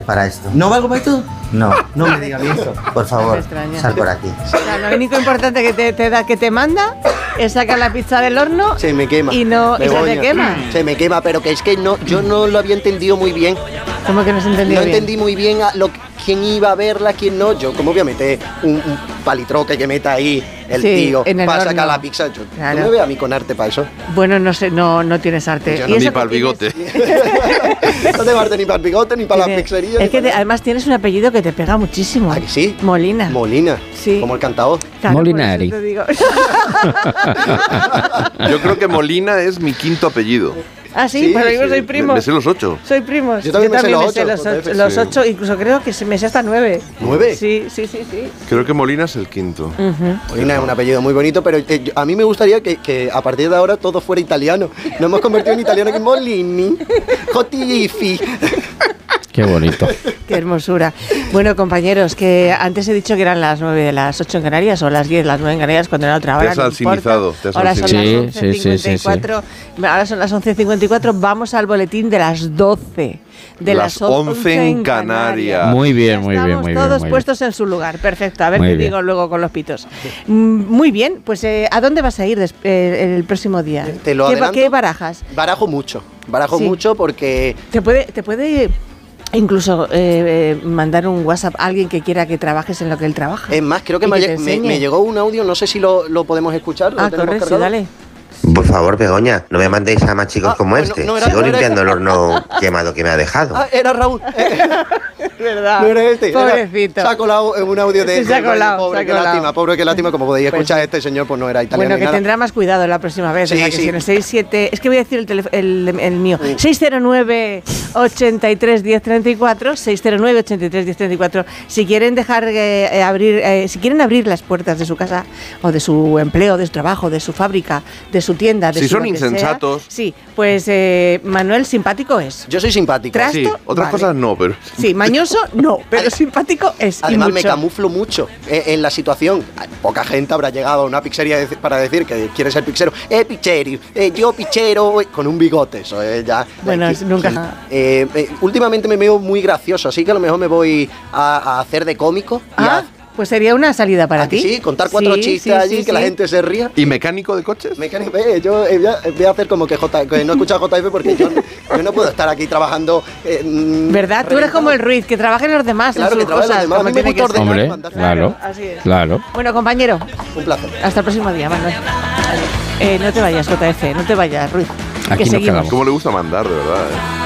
para esto. ¿No valgo para esto? No, no me digas eso. Por favor, sal por aquí. O sea, lo único importante que te manda es sacar la pizza del horno. Se me quema. Y se te quema. Se me quema, pero que es que no, yo no lo había entendido muy bien. ¿Cómo que no se entendió No bien? entendí muy bien quién iba a verla, quién no. Yo, ¿cómo voy a meter un palitroque que meta ahí el tío para sacar la pizza? Yo, claro. ¿No me veo a mí con arte para eso? Bueno, no sé, no tienes arte. Yo ¿Y no, eso ni para el bigote. No tengo arte ni para el bigote, ni para la pizzería. Es que además tienes un apellido que te pega muchísimo. ¿Ah, que sí? Molina. Molina. Sí. Como el cantador. Claro, Molinari. por eso te digo. Yo creo que Molina es mi quinto apellido. Ah, sí, Sí, pero yo sí. soy primo. Me sé los 8. Soy primos. Yo también me sé los sé 8, los sí. 8, incluso creo que me sé hasta 9. ¿9? Sí. Creo que Molina es el quinto. Molina es un apellido muy bonito, pero a mí me gustaría que a partir de ahora todo fuera italiano. Nos hemos convertido en italiano, que Molini, Jotifi. Qué bonito. Qué hermosura. Bueno, compañeros, que antes he dicho que eran las 9 de las 8 en Canarias o las 10 las 9 en Canarias cuando era otra hora. Te has alcinizado. Ahora son Sí, las sí, 11:54. Ahora son las 11:54. Vamos al boletín de las 12. De las 11 en Canarias. Muy bien, muy bien, Estamos muy bien. todos muy puestos en su lugar. Perfecto. A ver Muy qué bien. digo luego con los pitos. Muy bien. Pues ¿a dónde vas a ir el próximo día? Te lo adelanto. ¿Qué barajas? Barajo mucho Sí. mucho porque... Te puede incluso mandar un WhatsApp a alguien que quiera que trabajes en lo que él trabaja. Es más, creo que Y me te enseñe. llegó un audio, no sé si lo podemos escuchar. ¿Lo Ah, tenemos correcto, cargado? dale. Por favor, Begoña, no me mandéis a más chicos como bueno, este. no era- Sigo no era limpiando ese. el horno quemado que me ha dejado. Ah, era Raúl. ¿Verdad? No era este. Pobrecito. Se ha colado en un audio de... Sí, se ha colado, Pobre, se ha qué colado. lástima, pobre, qué lástima. Como podéis Pues escuchar, sí. este señor pues no era italiano Bueno, ni que nada. tendrá más cuidado la próxima vez. Sí, o sea, que sí. si en el 67... Es que voy a decir el mío. 609 83 10 34. 609 83 10 34. Si quieren dejar si quieren abrir las puertas de su casa o de su empleo, de su trabajo, de su fábrica, de su tienda, de Si su son lo que sea, insensatos. sí, pues Manuel simpático es. Yo soy simpático. Tras- Sí, Esto, otras vale. cosas no, pero... Sí, mañoso no, pero simpático es. y Además, me mucho. camuflo mucho en la situación. Poca gente habrá llegado a una pizzería para decir que quiere ser pizzero. Pichero, yo pichero, con un bigote. Eso es ya. Bueno, nunca. Últimamente me veo muy gracioso, así que a lo mejor me voy a hacer de cómico. Pues sería una salida para ¿A que ti. sí? Contar 4 Sí, chistes sí, allí, sí, que la sí. gente se ría. ¿Y mecánico de coches? Mecánico, yo voy a hacer como que no he escuchado JF porque yo no puedo estar aquí trabajando. ¿Verdad? Tú eres como el Ruiz, que trabajen los demás Claro, en que sus trabajen los cosas. demás. como A mí me tiene que gusta ser. ordenar. Hombre, claro, Así es. claro. Bueno, compañero, Un placer. hasta el próximo día, Manuel. No te vayas, JF, no te vayas, Ruiz. Aquí que nos seguimos. quedamos. ¿Cómo le gusta mandar, de verdad?